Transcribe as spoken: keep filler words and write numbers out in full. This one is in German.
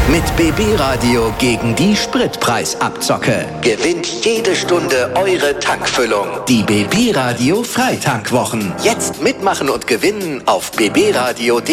Mit B B Radio gegen die Spritpreisabzocke. Gewinnt jede Stunde eure Tankfüllung. Die B B Radio Freitankwochen. Jetzt mitmachen und gewinnen auf b b radio punkt de.